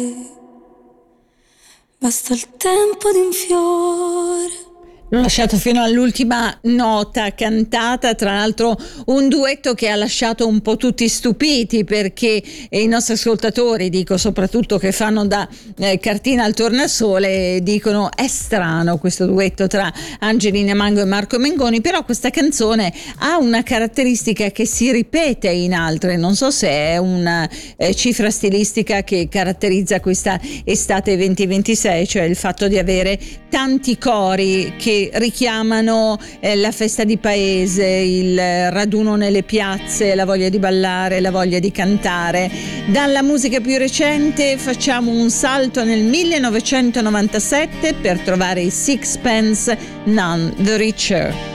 Basta il tempo di un fiore. L'ho lasciato fino all'ultima nota cantata, tra l'altro un duetto che ha lasciato un po' tutti stupiti, perché i nostri ascoltatori, dico soprattutto che fanno da cartina al tornasole, dicono è strano questo duetto tra Angelina Mango e Marco Mengoni, però questa canzone ha una caratteristica che si ripete in altre, non so se è una cifra stilistica che caratterizza questa estate 2026, cioè il fatto di avere tanti cori che richiamano la festa di paese, il raduno nelle piazze, la voglia di ballare, la voglia di cantare. Dalla musica più recente facciamo un salto nel 1997 per trovare i Sixpence None the Richer.